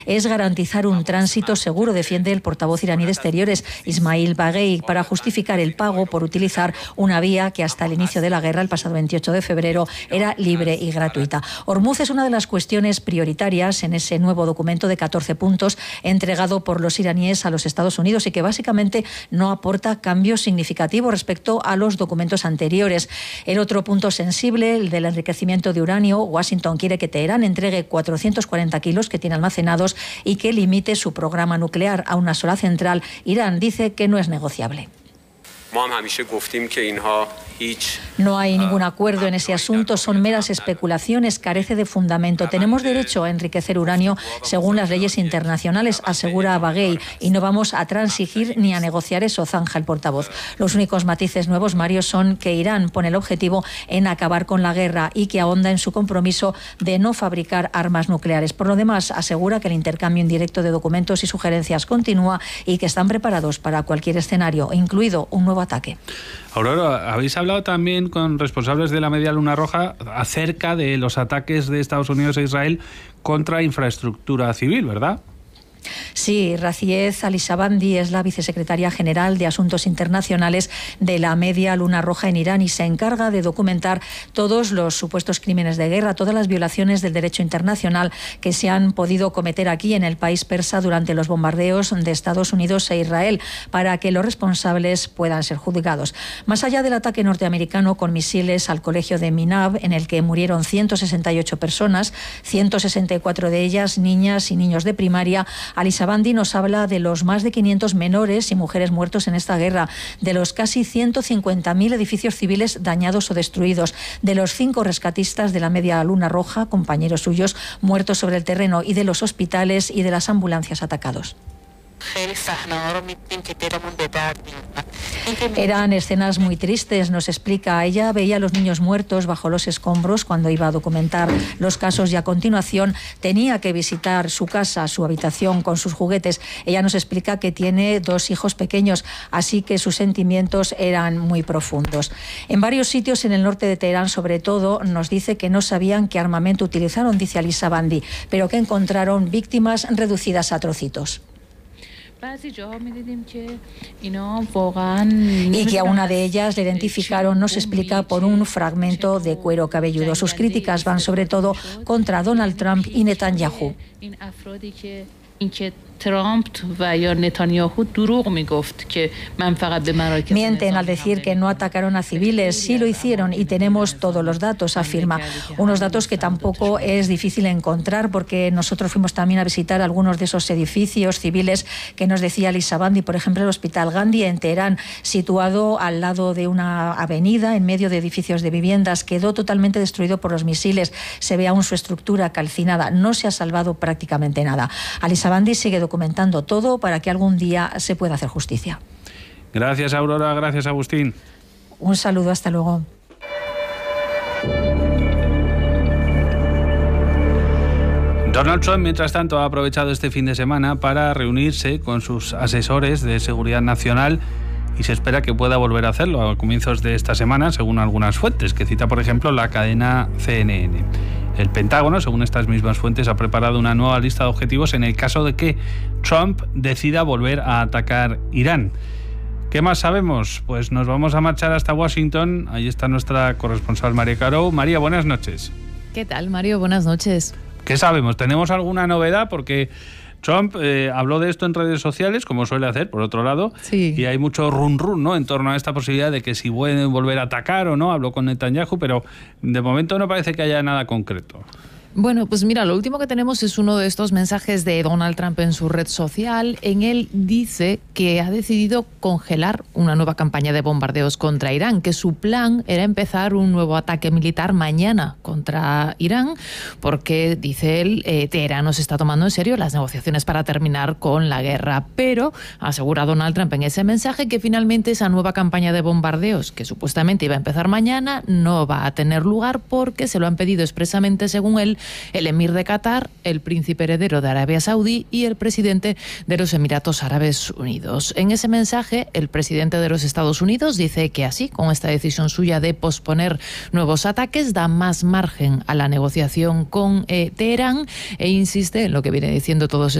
es garantizar un tránsito seguro, defiende el portavoz iraní de Exteriores, Ismail Baghei, para justificar el pago por utilizar una vía que hasta el inicio de la guerra, el pasado 28 de febrero, era libre y gratuita. Hormuz es una de las cuestiones prioritarias en ese nuevo documento de 14 puntos entregado por los iraníes a los Estados Unidos y que básicamente no aporta cambios significativos respecto a los documentos anteriores. El otro punto sensible, el del enriquecimiento de uranio, Washington quiere que Teherán entregue 440 kilos que tiene almacenados y que limite su programa nuclear a una sola central. Irán dice que no es negociable. No hay ningún acuerdo en ese asunto, son meras especulaciones, carece de fundamento. Tenemos derecho a enriquecer uranio según las leyes internacionales, asegura Baghei, y no vamos a transigir ni a negociar eso, zanja el portavoz. Los únicos matices nuevos, Mario, son que Irán pone el objetivo en acabar con la guerra y que ahonda en su compromiso de no fabricar armas nucleares. Por lo demás, asegura que el intercambio indirecto de documentos y sugerencias continúa y que están preparados para cualquier escenario, incluido un nuevo ataque. Aurora, habéis hablado también con responsables de la Media Luna Roja acerca de los ataques de Estados Unidos e Israel contra infraestructura civil, ¿verdad? Sí, Raziez Alisabandi es la vicesecretaria general de Asuntos Internacionales de la Media Luna Roja en Irán y se encarga de documentar todos los supuestos crímenes de guerra, todas las violaciones del derecho internacional que se han podido cometer aquí en el país persa durante los bombardeos de Estados Unidos e Israel, para que los responsables puedan ser juzgados. Más allá del ataque norteamericano con misiles al colegio de Minab, en el que murieron 168 personas, 164 de ellas niñas y niños de primaria, Alisabandi nos habla de los más de 500 menores y mujeres muertos en esta guerra, de los casi 150.000 edificios civiles dañados o destruidos, de los 5 rescatistas de la Media Luna Roja, compañeros suyos, muertos sobre el terreno, y de los hospitales y de las ambulancias atacados. Eran escenas muy tristes, nos explica. Ella veía a los niños muertos bajo los escombros cuando iba a documentar los casos y a continuación tenía que visitar su casa, su habitación con sus juguetes. Ella nos explica que tiene 2 hijos pequeños, así que sus sentimientos eran muy profundos. En varios sitios en el norte de Teherán, sobre todo, nos dice que no sabían qué armamento utilizaron, dice Alisabandi, pero que encontraron víctimas reducidas a trocitos. Y que a una de ellas le identificaron, nos explica, por un fragmento de cuero cabelludo. Sus críticas van sobre todo contra Donald Trump y Netanyahu. Mienten al decir que no atacaron a civiles, sí lo hicieron y tenemos todos los datos, afirma. Unos datos que tampoco es difícil encontrar porque nosotros fuimos también a visitar algunos de esos edificios civiles que nos decía Alisabandi, por ejemplo el Hospital Gandhi en Teherán, situado al lado de una avenida en medio de edificios de viviendas, quedó totalmente destruido por los misiles, se ve aún su estructura calcinada, no se ha salvado prácticamente nada. Alisabandi sigue documentando todo para que algún día se pueda hacer justicia. Gracias, Aurora. Gracias, Agustín. Un saludo. Hasta luego. Donald Trump, mientras tanto, ha aprovechado este fin de semana para reunirse con sus asesores de seguridad nacional y se espera que pueda volver a hacerlo a comienzos de esta semana, según algunas fuentes, que cita, por ejemplo, la cadena CNN. El Pentágono, según estas mismas fuentes, ha preparado una nueva lista de objetivos en el caso de que Trump decida volver a atacar Irán. ¿Qué más sabemos? Pues nos vamos a marchar hasta Washington. Ahí está nuestra corresponsal María Caro. María, buenas noches. ¿Qué tal, Mario? Buenas noches. ¿Qué sabemos? ¿Tenemos alguna novedad? Porque Trump habló de esto en redes sociales, como suele hacer, por otro lado, sí. Y hay mucho run, ¿no?, en torno a esta posibilidad de que si pueden volver a atacar o no. Habló con Netanyahu, pero de momento no parece que haya nada concreto. Bueno, pues mira, lo último que tenemos es uno de estos mensajes de Donald Trump en su red social. En él dice que ha decidido congelar una nueva campaña de bombardeos contra Irán, que su plan era empezar un nuevo ataque militar mañana contra Irán, porque, dice él, Teherán no se está tomando en serio las negociaciones para terminar con la guerra. Pero asegura Donald Trump en ese mensaje que finalmente esa nueva campaña de bombardeos, que supuestamente iba a empezar mañana, no va a tener lugar porque se lo han pedido expresamente, según él, el emir de Qatar, el príncipe heredero de Arabia Saudí y el presidente de los Emiratos Árabes Unidos. En ese mensaje, el presidente de los Estados Unidos dice que así, con esta decisión suya de posponer nuevos ataques, da más margen a la negociación con Teherán e insiste en lo que viene diciendo todos